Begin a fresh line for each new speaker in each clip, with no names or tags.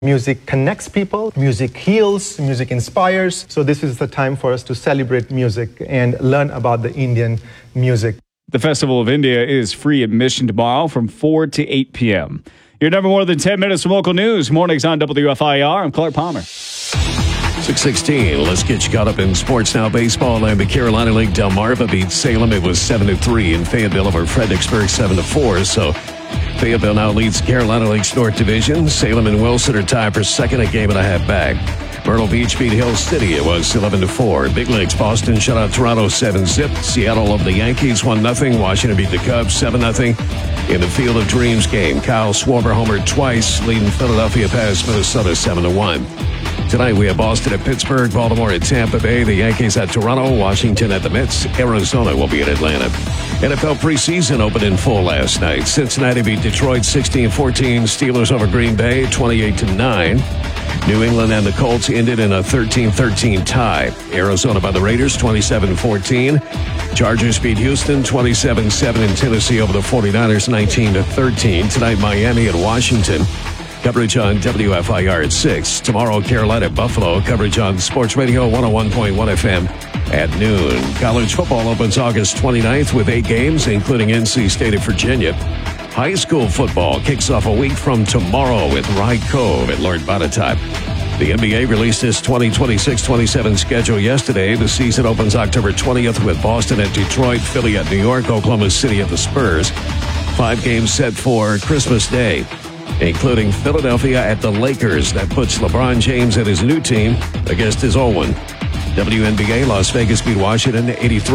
Music connects people, music heals, music inspires. So this is the time for us to celebrate music and learn about the Indian music.
The Festival of India is free admission tomorrow from 4 to 8 p.m. You're never more than 10 minutes from local news. Mornings on WFIR. I'm Clark Palmer.
6:16. Let's get you caught up in sports now. Baseball and the Carolina League. Delmarva beat Salem. It was 7-3 in Fayetteville over Fredericksburg 7-4. So Fayetteville now leads Carolina League's North Division. Salem and Wilson are tied for second, a game and a half back. Myrtle Beach beat Hill City. It was 11-4. Big Leagues. Boston shut out Toronto 7-zip. Seattle over the Yankees 1-0. Washington beat the Cubs 7-0. In the Field of Dreams game, Kyle Schwarber homered twice, leading Philadelphia past Minnesota 7-1. Tonight we have Boston at Pittsburgh, Baltimore at Tampa Bay, the Yankees at Toronto, Washington at the Mets, Arizona will be in Atlanta. NFL preseason opened in full last night. Cincinnati beat Detroit 16-14, Steelers over Green Bay 28-9. New England and the Colts ended in a 13-13 tie. Arizona by the Raiders 27-14. Chargers beat Houston 27-7 in Tennessee over the 49ers 19-13. Tonight Miami and Washington. Coverage on WFIR at 6. Tomorrow, Carolina at Buffalo. Coverage on Sports Radio 101.1 FM at noon. College football opens August 29th with 8 games, including NC State at Virginia. High school football kicks off a week from tomorrow with Rye Cove at Lord Botetourt. The NBA released its 2026-27 schedule yesterday. The season opens October 20th with Boston at Detroit, Philly at New York, Oklahoma City at the Spurs. 5 games set for Christmas Day, including Philadelphia at the Lakers. That puts LeBron James and his new team against his old one. WNBA, Las Vegas beat Washington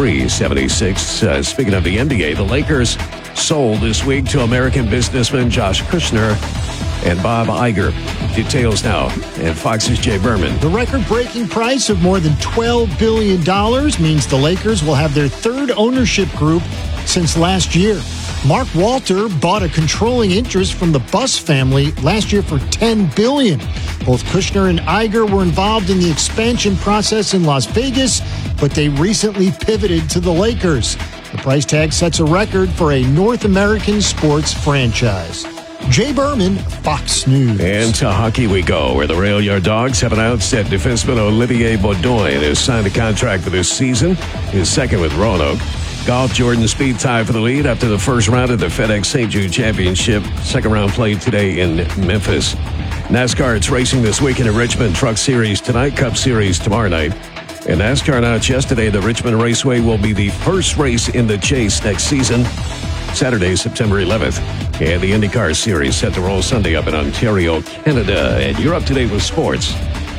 83-76. Speaking of the NBA, the Lakers sold this week to American businessmen Josh Kushner and Bob Iger. Details now, and Fox's Jay Berman.
The record-breaking price of more than $12 billion means the Lakers will have their third ownership group since last year. Mark Walter bought a controlling interest from the Buss family last year for $10 billion. Both Kushner and Iger were involved in the expansion process in Las Vegas, but they recently pivoted to the Lakers. The price tag sets a record for a North American sports franchise. Jay Berman, Fox News.
And to hockey we go, where the Rail Yard Dogs have announced that defenseman Olivier Beaudoin has signed a contract for this season, his second with Roanoke. Golf, Jordan Spieth tied for the lead after the first round of the FedEx St. Jude Championship. Second round played today in Memphis. NASCAR, it's racing this weekend in Richmond. Truck Series tonight, Cup Series tomorrow night. And NASCAR announced yesterday the Richmond Raceway will be the first race in the Chase next season, Saturday, September 11th. And the IndyCar Series set to roll Sunday up in Ontario, Canada. And you're up to date with sports.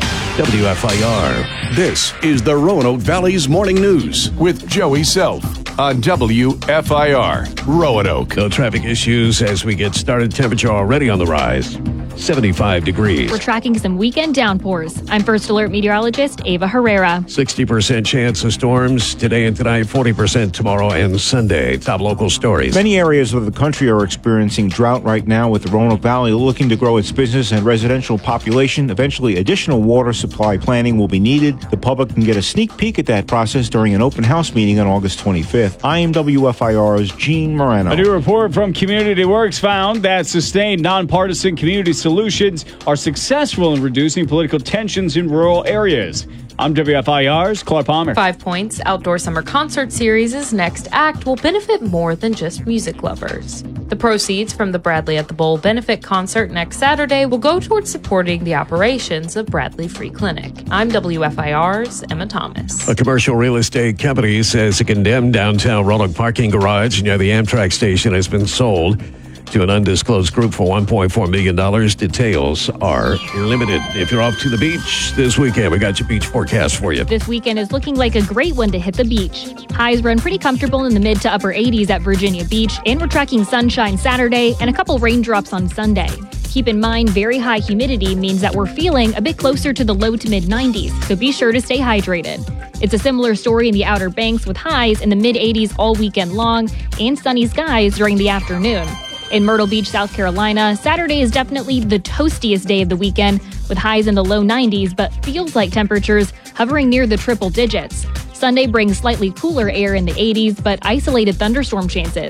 WFIR.
This is the Roanoke Valley's Morning News with Joey Self on WFIR, Roanoke.
No traffic issues as we get started. Temperature already on the rise. 75 degrees.
We're tracking some weekend downpours. I'm First Alert meteorologist Ava Herrera.
60% chance of storms today and tonight, 40% tomorrow and Sunday. Top local stories.
Many areas of the country are experiencing drought right now, with the Roanoke Valley looking to grow its business and residential population. Eventually, additional water supply planning will be needed. The public can get a sneak peek at that process during an open house meeting on August 25th. I am WFIR's Gene Moreno.
A new report from Community Works found that sustained nonpartisan community solutions are successful in reducing political tensions in rural areas. I'm WFIR's Clark Palmer.
5 Points Outdoor Summer Concert Series' next act will benefit more than just music lovers. The proceeds from the Bradley at the Bowl benefit concert next Saturday will go towards supporting the operations of Bradley Free Clinic. I'm WFIR's Emma Thomas.
A commercial real estate company says a condemned downtown Roanoke parking garage near the Amtrak station has been sold to an undisclosed group for $1.4 million. Details are limited. If you're off to the beach this weekend, we got your beach forecast for you.
This weekend is looking like a great one to hit the beach. Highs run pretty comfortable in the mid to upper 80s at Virginia Beach, and we're tracking sunshine Saturday and a couple raindrops on Sunday. Keep in mind, very high humidity means that we're feeling a bit closer to the low to mid 90s, so be sure to stay hydrated. It's a similar story in the Outer Banks with highs in the mid 80s all weekend long and sunny skies during the afternoon. In Myrtle Beach, South Carolina, Saturday is definitely the toastiest day of the weekend, with highs in the low 90s, but feels like temperatures hovering near the triple digits. Sunday brings slightly cooler air in the 80s, but isolated thunderstorm chances.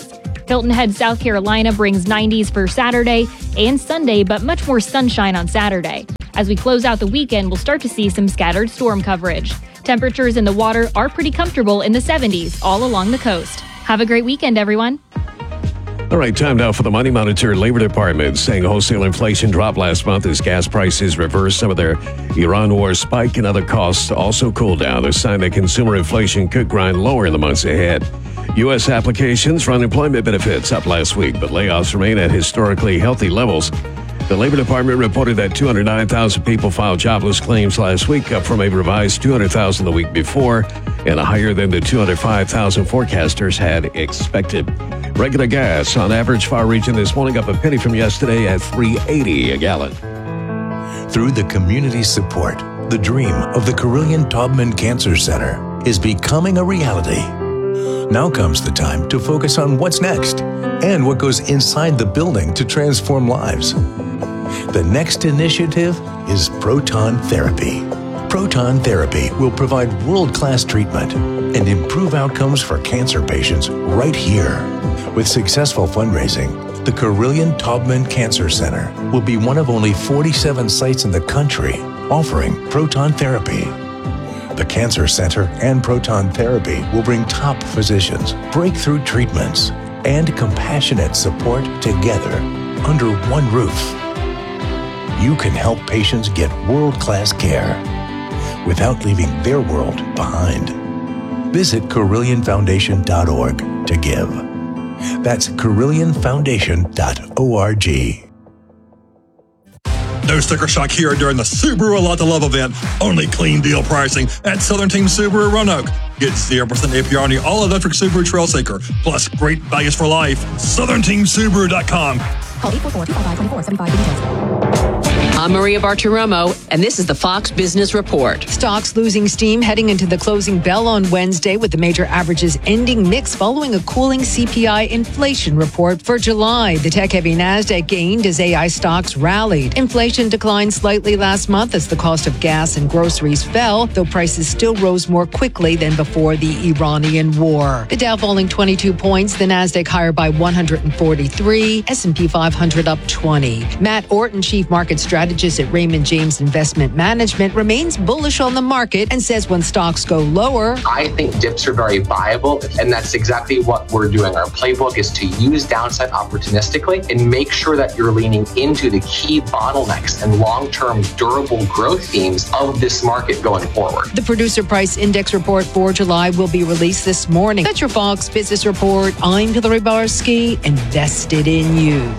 Hilton Head, South Carolina brings 90s for Saturday and Sunday, but much more sunshine on Saturday. As we close out the weekend, we'll start to see some scattered storm coverage. Temperatures in the water are pretty comfortable in the 70s all along the coast. Have a great weekend, everyone.
All right, time now for the Money Monitor Labor Department, saying wholesale inflation dropped last month as gas prices reversed some of their Iran war spike and other costs also cooled down. A sign that consumer inflation could grind lower in the months ahead. U.S. applications for unemployment benefits up last week, but layoffs remain at historically healthy levels. The Labor Department reported that 209,000 people filed jobless claims last week, up from a revised 200,000 the week before, and higher than the 205,000 forecasters had expected. Regular gas, on average, far region this morning up a penny from yesterday at $3.80 a gallon.
Through the community support, the dream of the Carillion Taubman Cancer Center is becoming a reality. Now comes the time to focus on what's next and what goes inside the building to transform lives. The next initiative is proton therapy. Proton therapy will provide world-class treatment and improve outcomes for cancer patients right here. With successful fundraising, the Carillion Taubman Cancer Center will be one of only 47 sites in the country offering proton therapy. The Cancer Center and proton therapy will bring top physicians, breakthrough treatments, and compassionate support together under one roof. You can help patients get world-class care without leaving their world behind. Visit CarillionFoundation.org to give. That's CarillionFoundation.org.
No sticker shock here during the Subaru A Lot to Love event. Only clean deal pricing at Southern Team Subaru Roanoke. Get 0% APR on the all-electric Subaru Trailseeker. Plus great values for life. SouthernTeamSubaru.com.
Call 844-255-2475.
I'm Maria Bartiromo, and this is the Fox Business Report.
Stocks losing steam heading into the closing bell on Wednesday, with the major averages ending mixed following a cooling CPI inflation report for July. The tech-heavy Nasdaq gained as AI stocks rallied. Inflation declined slightly last month as the cost of gas and groceries fell, though prices still rose more quickly than before the Iranian war. The Dow falling 22 points, the Nasdaq higher by 143, S&P 500 up 20. Matt Orton, Chief Market Strategist at Raymond James Investment Management, remains bullish on the market and says when stocks go lower,
I think dips are very viable, and that's exactly what we're doing. Our playbook is to use downside opportunistically and make sure that you're leaning into the key bottlenecks and long-term durable growth themes of this market going forward.
The Producer Price Index report for July will be released this morning. That's your Fox Business Report. I'm Hillary Barsky, invested in you.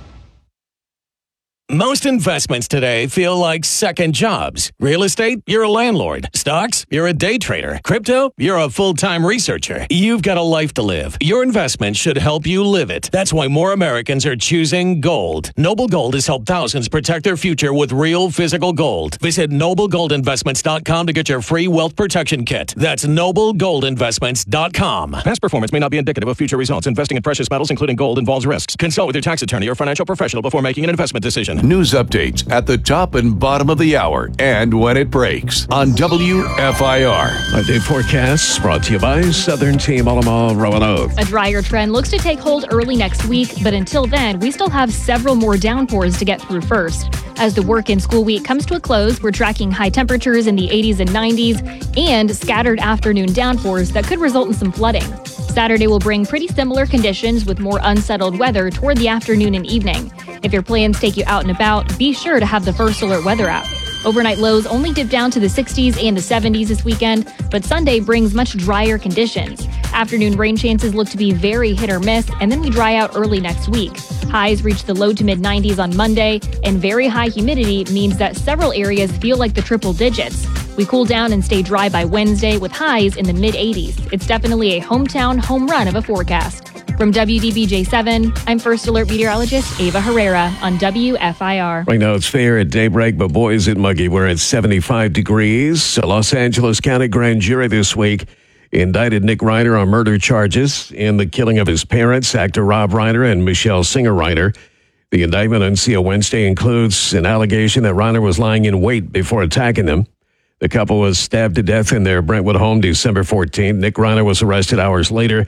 Most investments today feel like second jobs. Real estate, you're a landlord. Stocks, you're a day trader. Crypto, you're a full-time researcher. You've got a life to live. Your investment should help you live it. That's why more Americans are choosing gold. Noble Gold has helped thousands protect their future with real physical gold. Visit NobleGoldInvestments.com to get your free wealth protection kit. That's NobleGoldInvestments.com. Past performance may not be indicative of future results. Investing in precious metals, including gold, involves risks. Consult with your tax attorney or financial professional before making an investment decision.
News updates at the top and bottom of the hour and when it breaks on WFIR.
My day forecasts brought to you by Southern Team Alamo Roanoke.
A drier trend looks to take hold early next week, but until then, we still have several more downpours to get through first. As the work and school week comes to a close, we're tracking high temperatures in the 80s and 90s and scattered afternoon downpours that could result in some flooding. Saturday will bring pretty similar conditions with more unsettled weather toward the afternoon and evening. If your plans take you out and about, be sure to have the First Alert weather app. Overnight lows only dip down to the 60s and the 70s this weekend, but Sunday brings much drier conditions. Afternoon rain chances look to be very hit or miss, and then we dry out early next week. Highs reach the low to mid 90s on Monday, and very high humidity means that several areas feel like the triple digits. We cool down and stay dry by Wednesday with highs in the mid 80s. It's definitely a hometown home run of a forecast. From WDBJ7, I'm First Alert meteorologist Ava Herrera on WFIR.
Right now it's fair at daybreak, but boy, is it muggy. We're at 75 degrees. A Los Angeles County grand jury this week indicted Nick Reiner on murder charges in the killing of his parents, actor Rob Reiner and Michelle Singer Reiner. The indictment on CO Wednesday includes an allegation that Reiner was lying in wait before attacking them. The couple was stabbed to death in their Brentwood home December 14th. Nick Reiner was arrested hours later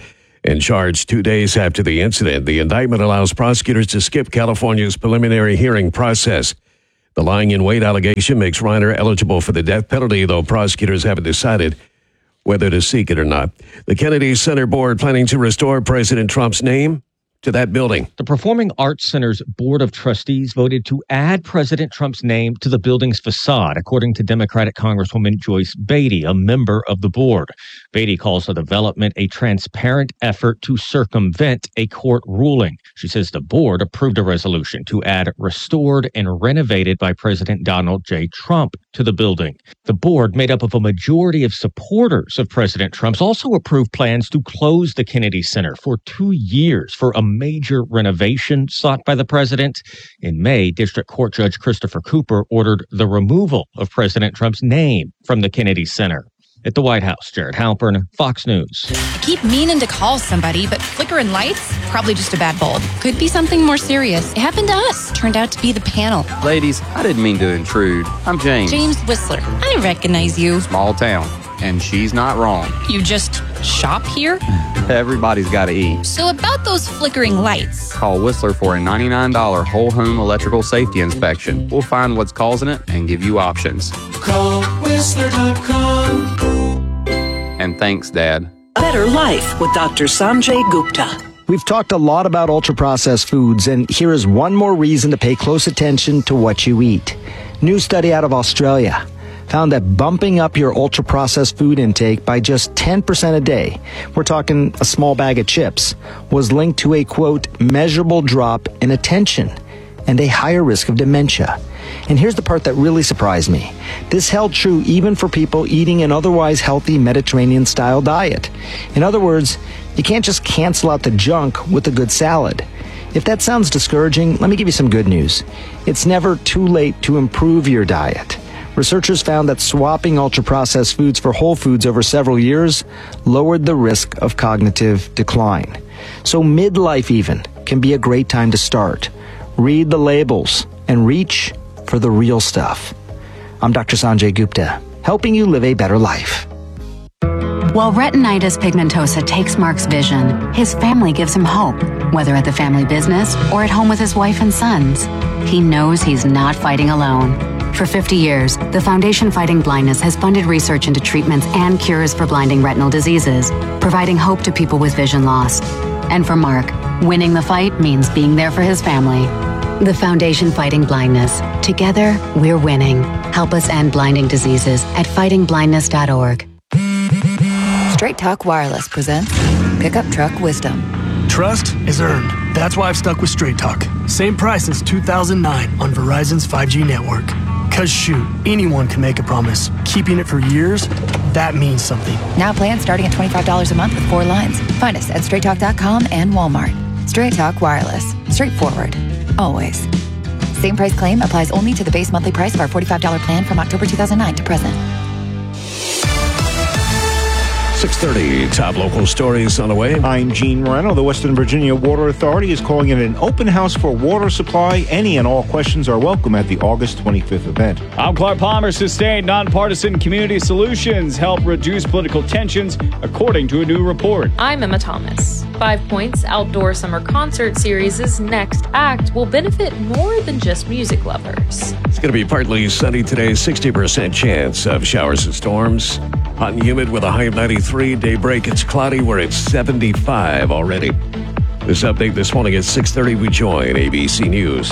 and charged 2 days after the incident. The indictment allows prosecutors to skip California's preliminary hearing process. The lying in wait allegation makes Reiner eligible for the death penalty, though prosecutors haven't decided whether to seek it or not. The Kennedy Center Board planning to restore President Trump's name to that building.
The Performing Arts Center's Board of Trustees voted to add President Trump's name to the building's facade, according to Democratic Congresswoman Joyce Beatty, a member of the board. Beatty calls the development a transparent effort to circumvent a court ruling. She says the board approved a resolution to add restored and renovated by President Donald J. Trump to the building. The board, made up of a majority of supporters of President Trump's, also approved plans to close the Kennedy Center for 2 years for a major renovation sought by the president. In May, District Court Judge Christopher Cooper ordered the removal of President Trump's name from the Kennedy Center. At the White House, Jared Halpern, Fox News.
I keep meaning to call somebody, but flickering lights? Probably just a bad bulb. Could be something more serious. It happened to us. Turned out to be the panel.
Ladies, I didn't mean to intrude. I'm James.
James Whistler. I recognize you.
Small town. And she's not wrong.
You just shop here?
Everybody's got to eat.
So about those flickering lights.
Call Whistler for a $99 whole home electrical safety inspection. We'll find what's causing it and give you options.
Call Whistler.com.
And thanks, Dad.
Better life with Dr. Sanjay Gupta.
We've talked a lot about ultra-processed foods, and here is one more reason to pay close attention to what you eat. New study out of Australia found that bumping up your ultra-processed food intake by just 10% a day, we're talking a small bag of chips, was linked to a, quote, measurable drop in attention and a higher risk of dementia. And here's the part that really surprised me. This held true even for people eating an otherwise healthy Mediterranean-style diet. In other words, you can't just cancel out the junk with a good salad. If that sounds discouraging, let me give you some good news. It's never too late to improve your diet. Researchers found that swapping ultra-processed foods for whole foods over several years lowered the risk of cognitive decline. So midlife even can be a great time to start. Read the labels and reach for the real stuff. I'm Dr. Sanjay Gupta, helping you live a better life.
While retinitis pigmentosa takes Mark's vision, his family gives him hope, whether at the family business or at home with his wife and sons. He knows he's not fighting alone. For 50 years, the Foundation Fighting Blindness has funded research into treatments and cures for blinding retinal diseases, providing hope to people with vision loss. And for Mark, winning the fight means being there for his family. The Foundation Fighting Blindness. Together, we're winning. Help us end blinding diseases at fightingblindness.org.
Straight Talk Wireless presents Pickup Truck Wisdom.
Trust is earned. That's why I've stuck with Straight Talk. Same price since 2009 on Verizon's 5G network. Cause shoot, anyone can make a promise. Keeping it for years, that means something.
Now plans starting at $25 a month with 4 lines. Find us at straighttalk.com and Walmart. Straight Talk Wireless. Straightforward. Always. Same price claim applies only to the base monthly price of our $45 plan from October 2009 to present.
6:30, top local stories on the way.
I'm Gene Moreno. The Western Virginia Water Authority is calling it an open house for water supply. Any and all questions are welcome at the August 25th event.
I'm Clark Palmer. Sustained nonpartisan community solutions help reduce political tensions, according to a new report.
I'm Emma Thomas. 5 Points Outdoor Summer Concert Series' next act will benefit more than just music lovers.
It's going to be partly sunny today, 60% chance of showers and storms. Hot and humid with a high of 93. Daybreak, it's cloudy. We're at 75 already. This update this morning at 6:30. We join ABC News.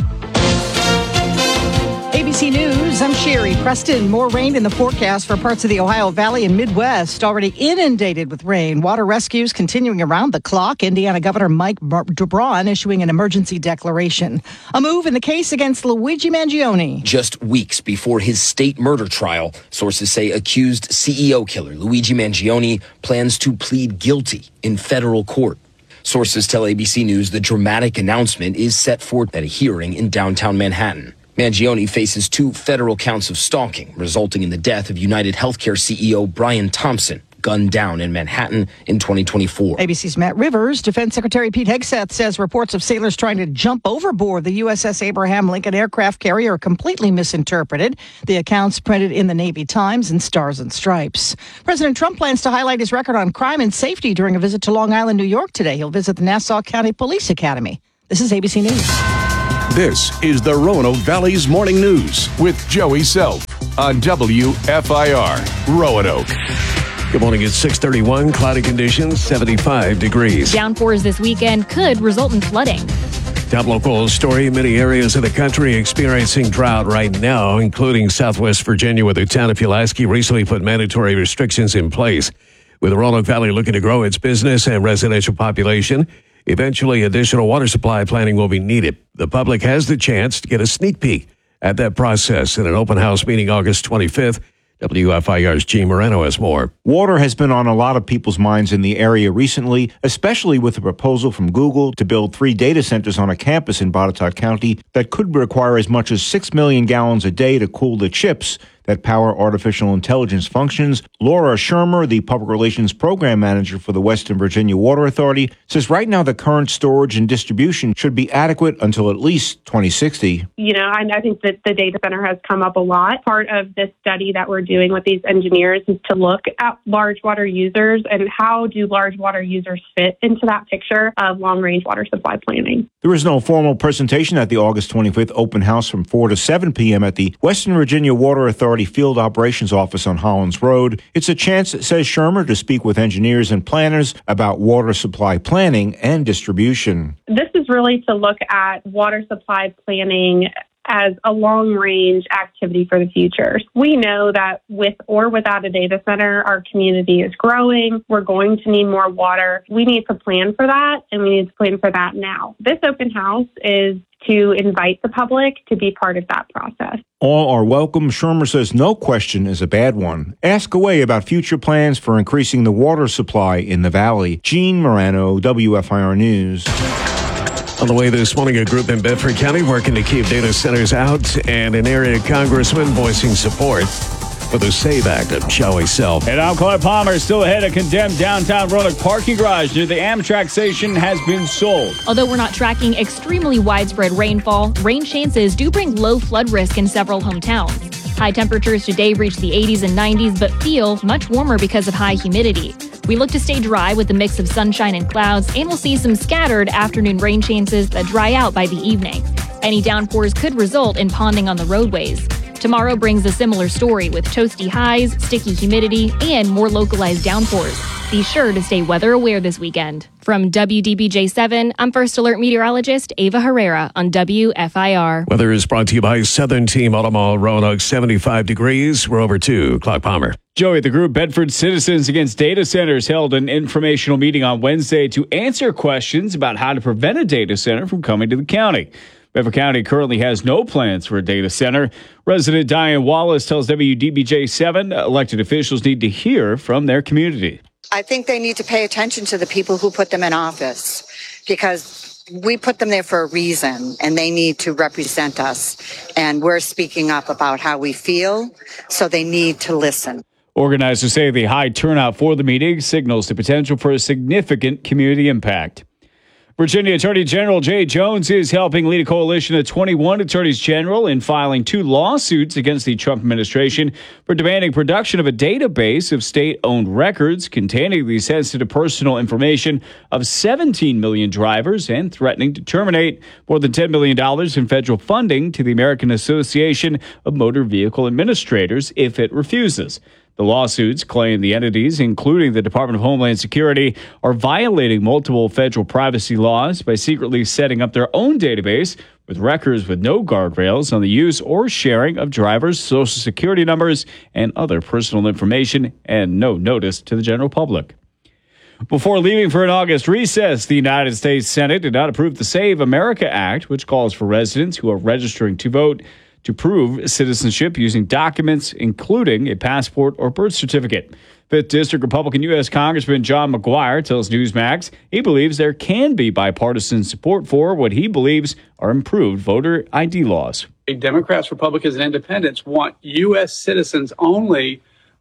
ABC News, I'm Sherry Preston. More rain in the forecast for parts of the Ohio Valley and Midwest. Already inundated with rain. Water rescues continuing around the clock. Indiana Governor Mike DeBron issuing an emergency declaration. A move in the case against Luigi Mangione.
Just weeks before his state murder trial, sources say accused CEO killer Luigi Mangione plans to plead guilty in federal court. Sources tell ABC News the dramatic announcement is set for at a hearing in downtown Manhattan. Mangione faces 2 federal counts of stalking, resulting in the death of United Healthcare CEO Brian Thompson. gunned down in Manhattan in 2024.
ABC's Matt Rivers. Defense Secretary Pete Hegseth says reports of sailors trying to jump overboard the USS Abraham Lincoln aircraft carrier are completely misinterpreted. The accounts printed in the Navy Times and Stars and Stripes. President Trump plans to highlight his record on crime and safety during a visit to Long Island, New York today. He'll visit the Nassau County Police Academy. This is ABC News.
This is the Roanoke Valley's Morning News with Joey Self on WFIR Roanoke.
Good morning. It's 6:31. Cloudy conditions, 75 degrees.
Downpours this weekend could result in flooding.
Top local story. Many areas of the country experiencing drought right now, including Southwest Virginia, where the town of Pulaski recently put mandatory restrictions in place. With the Roanoke Valley looking to grow its business and residential population, eventually additional water supply planning will be needed. The public has the chance to get a sneak peek at that process in an open house meeting August 25th. WFIR's Gene Moreno has more.
Water has been on a lot of people's minds in the area recently, especially with the proposal from Google to build 3 data centers on a campus in Botetourt County that could require as much as 6 million gallons a day to cool the chips that power artificial intelligence functions. Laura Shermer, the Public Relations Program Manager for the Western Virginia Water Authority, says right now the current storage and distribution should be adequate until at least 2060.
I think that the data center has come up a lot. Part of this study that we're doing with these engineers is to look at large water users and how do large water users fit into that picture of long-range water supply planning.
There is no formal presentation at the August 25th open house from 4 to 7 p.m. at the Western Virginia Water Authority Field Operations Office on Hollins Road. It's a chance, says Shermer, to speak with engineers and planners about water supply planning and distribution.
This is really to look at water supply planning as a long-range activity for the future. We know that with or without a data center, our community is growing. We're going to need more water. We need to plan for that, and we need to plan for that now. This open house is to invite the public to be part of that process.
All are welcome. Shermer says no question is a bad one. Ask away about future plans for increasing the water supply in the valley. Gene Morano, WFIR News.
On the way this morning, a group in Bedford County working to keep data centers out, and an area congressman voicing support for the SAVE Act of Joey Self.
And I'm Clark Palmer. Still ahead, a condemned downtown Roanoke parking garage near the Amtrak station has been sold.
Although we're not tracking extremely widespread rainfall, rain chances do bring low flood risk in several hometowns. High temperatures today reach the 80s and 90s, but feel much warmer because of high humidity. We look to stay dry with a mix of sunshine and clouds, and we'll see some scattered afternoon rain chances that dry out by the evening. Any downpours could result in ponding on the roadways. Tomorrow brings a similar story with toasty highs, sticky humidity, and more localized downpours. Be sure to stay weather aware this weekend. From WDBJ7, I'm First Alert Meteorologist Ava Herrera on WFIR.
Weather is brought to you by Southern Team Auto Mall, Roanoke, 75 degrees. We're over to Clark Palmer.
Joey, the group Bedford Citizens Against Data Centers held an informational meeting on Wednesday to answer questions about how to prevent a data center from coming to the county. Bedford County currently has no plans for a data center. Resident Diane Wallace tells WDBJ7 elected officials need to hear from their community.
I think they need to pay attention to the people who put them in office, because we put them there for a reason and they need to represent us. And we're speaking up about how we feel, so they need to listen.
Organizers say the high turnout for the meeting signals the potential for a significant community impact. Virginia Attorney General Jay Jones is helping lead a coalition of 21 attorneys general in filing 2 lawsuits against the Trump administration for demanding production of a database of state-owned records containing the sensitive personal information of 17 million drivers and threatening to terminate more than $10 million in federal funding to the American Association of Motor Vehicle Administrators if it refuses. The lawsuits claim the entities, including the Department of Homeland Security, are violating multiple federal privacy laws by secretly setting up their own database with records with no guardrails on the use or sharing of drivers' social security numbers and other personal information, and no notice to the general public. Before leaving for an August recess, the United States Senate did not approve the Save America Act, which calls for residents who are registering to vote to prove citizenship using documents including a passport or birth certificate. 5th District Republican U.S. Congressman John McGuire tells Newsmax he believes there can be bipartisan support for what he believes are improved voter ID laws.
Democrats, Republicans, and independents want U.S. citizens only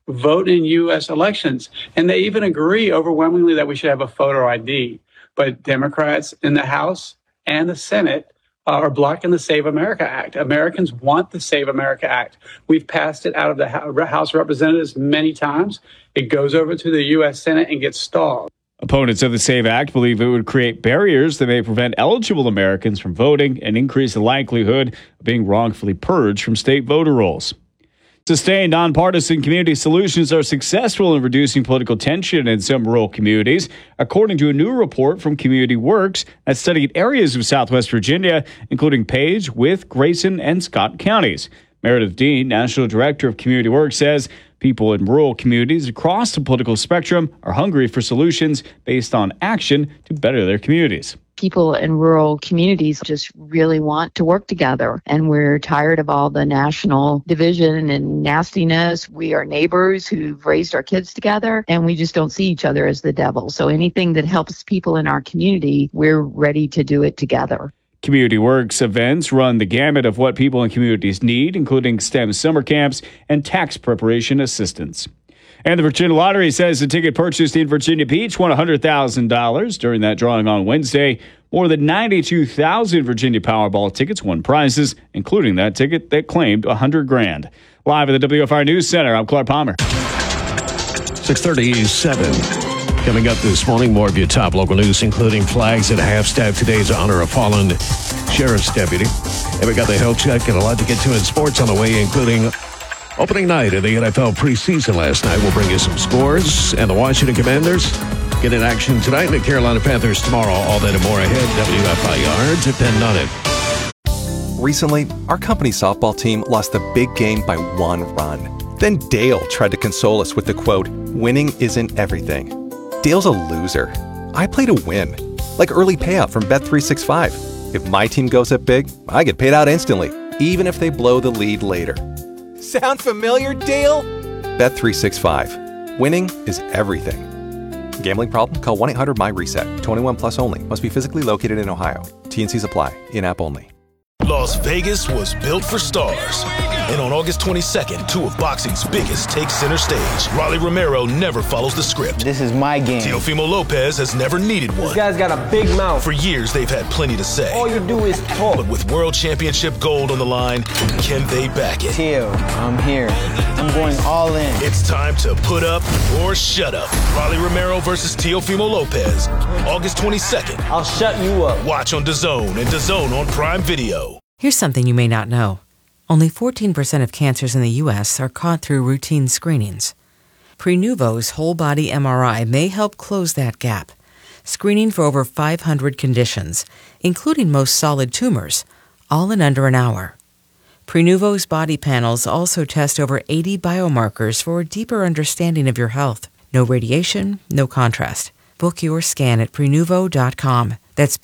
vote in U.S. elections. And they even agree overwhelmingly that we should have a photo ID. But Democrats in the House and the Senate are blocking the Save America Act. Americans want the Save America Act. We've passed it out of the House of Representatives many times. It goes over to the U.S. Senate and gets stalled.
Opponents of the SAVE Act believe it would create barriers that may prevent eligible Americans from voting and increase the likelihood of being wrongfully purged from state voter rolls. Sustained nonpartisan community solutions are successful in reducing political tension in some rural communities, according to a new report from Community Works that studied areas of Southwest Virginia, including Page, Wythe, Grayson, and Scott counties. Meredith Dean, National Director of Community Works, says people in rural communities across the political spectrum are hungry for solutions based on action to better their communities.
People in rural communities just really want to work together, and we're tired of all the national division and nastiness. We are neighbors who've raised our kids together, and we just don't see each other as the devil. So anything that helps people in our community, we're ready to do it together.
Community Works events run the gamut of what people in communities need, including STEM summer camps and tax preparation assistance. And the Virginia Lottery says the ticket purchased in Virginia Beach won $100,000 during that drawing on Wednesday. More than 92,000 Virginia Powerball tickets won prizes, including that ticket that claimed $100,000. Live at the WFR News Center, I'm Clark Palmer.
6:37. Coming up this morning, more of your top local news, including flags at half-staff today to honor a fallen sheriff's deputy. And we got the health check and a lot to get to in sports on the way, including opening night of the NFL preseason last night. We'll bring you some scores, and the Washington Commanders get in action tonight, and the Carolina Panthers tomorrow. All that and more ahead. WFIR, depend on it.
Recently, our company's softball team lost a big game by 1 run. Then Dale tried to console us with the quote, "Winning isn't everything." Dale's a loser. I play to win, like early payout from Bet365. If my team goes up big, I get paid out instantly, even if they blow the lead later. Sound familiar, Dale? Bet365. Winning is everything. Gambling problem? Call 1-800-MY-RESET. 21 plus only. Must be physically located in Ohio. T&Cs apply. In-app only.
Las Vegas was built for stars. And on August 22nd, 2 of boxing's biggest take center stage. Rolly Romero never follows the script.
This is my game.
Teofimo Lopez has never needed one.
This guy's got a big mouth.
For years, they've had plenty to say.
All you do is talk.
But with World Championship gold on the line, can they back it?
Teo, I'm here. I'm going all in.
It's time to put up or shut up. Rolly Romero versus Teofimo Lopez. August 22nd.
I'll shut you up.
Watch on DAZN and DAZN on Prime Video.
Here's something you may not know. Only 14% of cancers in the U.S. are caught through routine screenings. Prenuvo's whole-body MRI may help close that gap, screening for over 500 conditions, including most solid tumors, all in under an hour. Prenuvo's body panels also test over 80 biomarkers for a deeper understanding of your health. No radiation, no contrast. Book your scan at Prenuvo.com. That's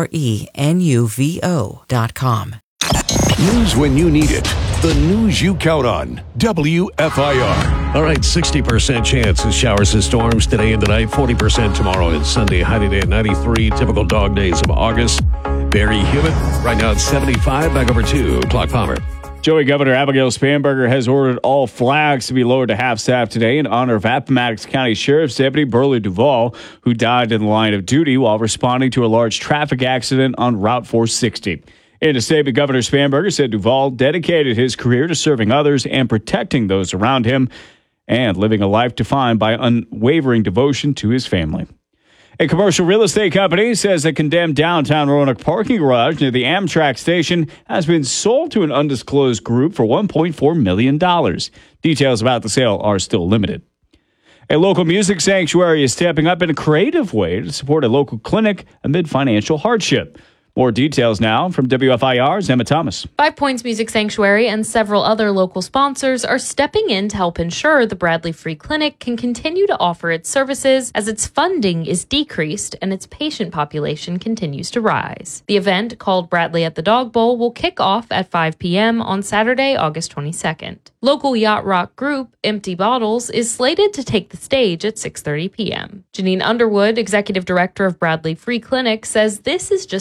Prenuvo.com.
News when you need it. The news you count on. WFIR.
All right, 60% chance of showers and storms today and tonight, 40% tomorrow and Sunday. High today at 93. Typical dog days of August. Very humid. Right now it's 75. Back over to Clark Palmer.
Joey Governor Abigail Spanberger has ordered all flags to be lowered to half-staff today in honor of Appomattox County Sheriff's Deputy Burley Duvall, who died in the line of duty while responding to a large traffic accident on Route 460. In a statement, Governor Spanberger said Duvall dedicated his career to serving others and protecting those around him and living a life defined by unwavering devotion to his family. A commercial real estate company says a condemned downtown Roanoke parking garage near the Amtrak station has been sold to an undisclosed group for $1.4 million. Details about the sale are still limited. A local music sanctuary is stepping up in a creative way to support a local clinic amid financial hardship. More details now from WFIR's Emma Thomas.
5 Points Music Sanctuary and several other local sponsors are stepping in to help ensure the Bradley Free Clinic can continue to offer its services as its funding is decreased and its patient population continues to rise. The event, called Bradley at the Dog Bowl, will kick off at 5 p.m. on Saturday, August 22nd. Local yacht rock group Empty Bottles is slated to take the stage at 6:30 p.m. Janine Underwood, executive director of Bradley Free Clinic, says this is just the next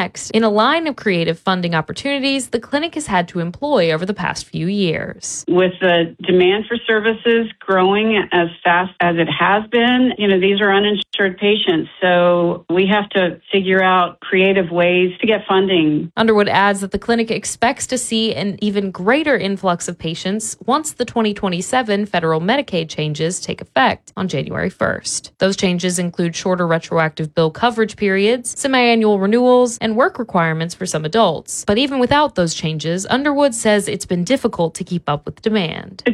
next in a line of creative funding opportunities the clinic has had to employ over the past few years.
With the demand for services growing as fast as it has been, these are uninsured patients, so we have to figure out creative ways to get funding.
Underwood adds that the clinic expects to see an even greater influx of patients once the 2027 federal Medicaid changes take effect on January 1st. Those changes include shorter retroactive bill coverage periods, semi-annual renewals, and work requirements for some adults. But even without those changes, Underwood says it's been difficult to keep up with demand.
It's